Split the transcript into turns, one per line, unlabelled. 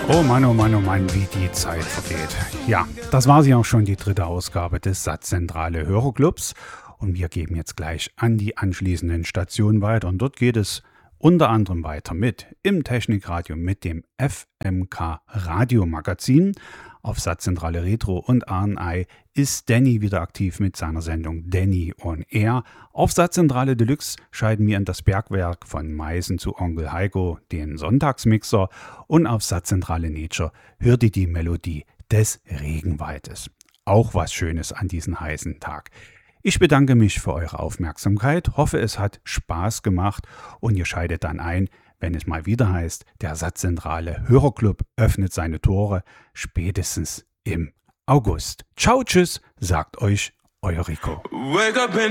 Oh Mann, wie die Zeit vergeht. Ja, das war sie auch schon, die dritte Ausgabe des Satzzentrale Hörerclubs. Und wir geben jetzt gleich an die anschließenden Stationen weiter. Und dort geht es unter anderem weiter mit im Technikradio mit dem FMK Radiomagazin. Auf Satzzentrale Retro und RNI ist Danny wieder aktiv mit seiner Sendung Danny on Air. Auf Satzzentrale Deluxe schalten wir in das Bergwerk von Meißen zu Onkel Heiko, den Sonntagsmixer. Und auf Satzzentrale Nature hört ihr die Melodie des Regenwaldes. Auch was Schönes an diesem heißen Tag. Ich bedanke mich für eure Aufmerksamkeit, hoffe es hat Spaß gemacht und ihr schaltet dann ein, wenn es mal wieder heißt, der Satzzentrale Hörerclub öffnet seine Tore spätestens im August. Ciao, tschüss, sagt euch euer Rico.